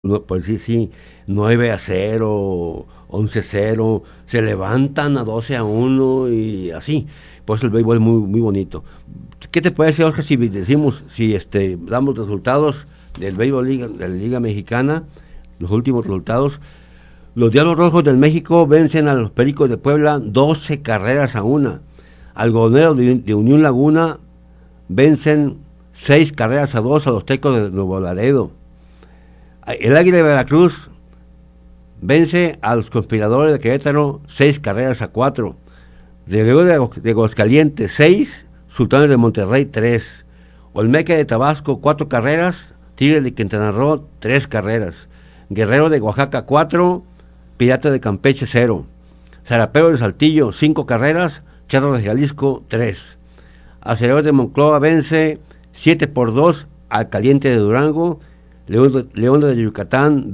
pues sí, sí, 9-0, 11-0, se levantan a 12-1 y así. Por eso el béisbol es muy, muy bonito. ¿Qué te parece, Oscar, si decimos, si damos resultados del béisbol de la Liga Mexicana, los últimos resultados? Los Diablos Rojos del México vencen a los Pericos de Puebla 12-1. Algodoneros de Unión Laguna vencen 6-2 a los Tecos de Nuevo Laredo. El Águila de Veracruz vence a los Conspiradores de Querétaro 6-4. De León de Aguascalientes 6, Sultanes de Monterrey 3. Olmeca de Tabasco 4 carreras, Tigres de Quintana Roo 3 carreras. Guerrero de Oaxaca 4, Pirata de Campeche 0. Zarapero de Saltillo 5 carreras, Charros de Jalisco 3. Acereros de Monclova vence 7-2 al Caliente de Durango. León de Yucatán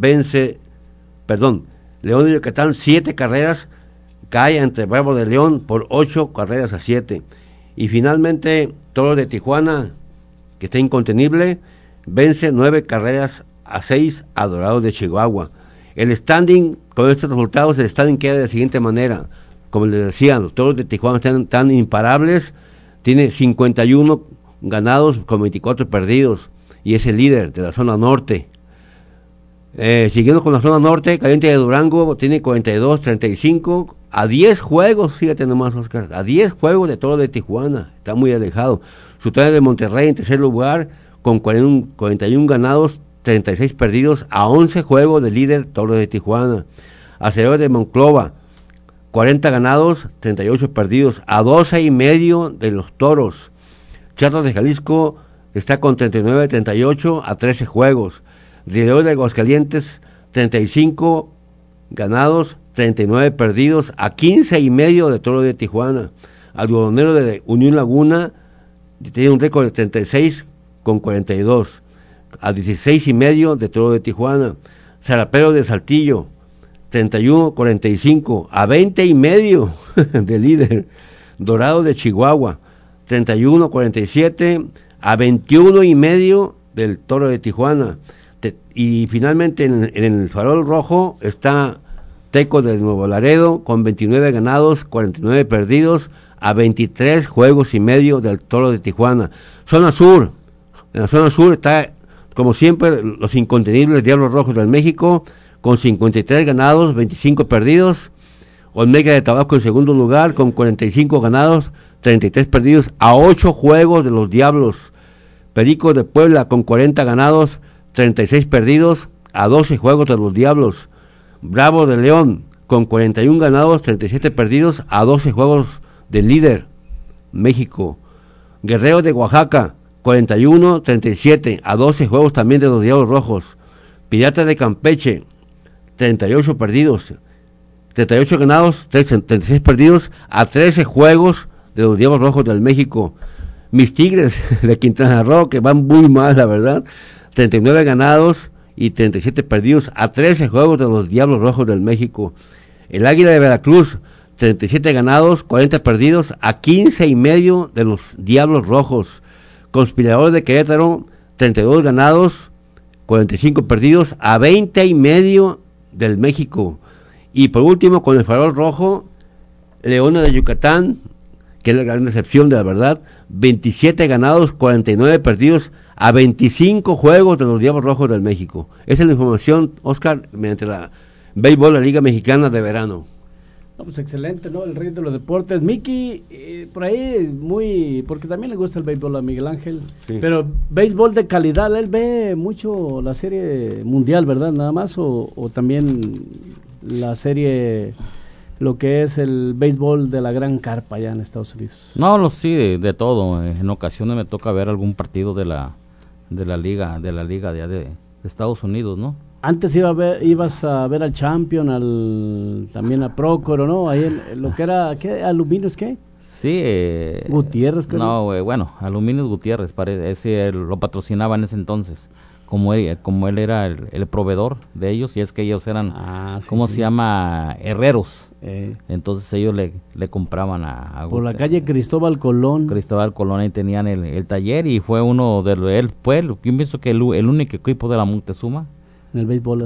7 carreras, cae ante Bravo de León por 8-7. Y finalmente, Toros de Tijuana, que está incontenible, vence 9-6 a Dorados de Chihuahua. El standing, con estos resultados, el standing queda de la siguiente manera. Como les decía, los Toros de Tijuana están tan imparables, tiene 51 ganados con 24 perdidos, y es el líder de la zona norte. Siguiendo con la zona norte, Caliente de Durango tiene 42-35, a 10 juegos, fíjate nomás, Oscar, a 10 juegos de Toros de Tijuana, está muy alejado. Sultanes de Monterrey en tercer lugar, con 41 ganados, 36 perdidos, a 11 juegos del líder Toros de Tijuana. Acereros de Monclova, 40 ganados, 38 perdidos, a 12.5 de los Toros. Charros de Jalisco está con 39-38 a 13 juegos. León de Aguascalientes, 35 ganados, 39 perdidos, a 15.5 de Toro de Tijuana. Algodonero de Unión Laguna tiene un récord de 36-42, a 16.5 de Toro de Tijuana. Zarapero de Saltillo, 31-45, a 20.5 de líder. Dorado de Chihuahua, 31-47, a 21.5 del Toro de Tijuana. Y finalmente en el farol rojo está Tecos de Nuevo Laredo con 29 ganados, 49 perdidos, a 23 juegos y medio del Toro de Tijuana. Zona sur, en la zona sur está como siempre los incontenibles Diablos Rojos del México con 53 ganados, 25 perdidos. Olmeca de Tabasco en segundo lugar con 45 ganados, 33 perdidos, a 8 juegos de los Diablos. Pericos de Puebla con 40 ganados, 36 perdidos, a 12 juegos de los Diablos. Bravo de León con 41 ganados, 37 perdidos, a 12 juegos del líder México. Guerrero de Oaxaca, 41-37, a 12 juegos también de los Diablos Rojos. Pirata de Campeche, 38 perdidos, 38 ganados, 36 perdidos, a 13 juegos de los Diablos Rojos del México. Mis Tigres de Quintana Roo, que van muy mal, la verdad, 39 ganados y 37 perdidos, a 13 juegos de los Diablos Rojos del México. El Águila de Veracruz, 37 ganados, 40 perdidos, a 15.5 de los Diablos Rojos. Conspiradores de Querétaro, 32 ganados, 45 perdidos, a 20.5 del México. Y por último, con el farol rojo, Leones de Yucatán, que es la gran decepción de la verdad, 27 ganados, 49 perdidos, a 25 juegos de los Diablos Rojos del México. Esa es la información, Oscar, mediante la béisbol, la Liga Mexicana de Verano. No, pues excelente, ¿no? El rey de los deportes. Miki, por ahí muy... porque también le gusta el béisbol a Miguel Ángel, sí. Pero béisbol de calidad, él ve mucho la serie mundial, ¿verdad? Nada más, o también la serie... lo que es el béisbol de la gran carpa allá en Estados Unidos. No, sí, de todo. En ocasiones me toca ver algún partido de la liga de Estados Unidos, ¿no? Antes ibas a ver al Champion, también a Prócoro, ¿no? Ahí en lo que era, ¿qué? ¿Aluminios qué? Sí. Gutiérrez, ¿qué? No, bueno, Aluminios Gutiérrez, ese lo patrocinaba en ese entonces. Como él era el proveedor de ellos, y es que ellos eran, ¿cómo se llama? Herreros. Entonces ellos le compraban a por la calle Cristóbal Colón, ahí tenían el taller, y fue uno de él, yo pienso que el único equipo de la Moctezuma en el béisbol.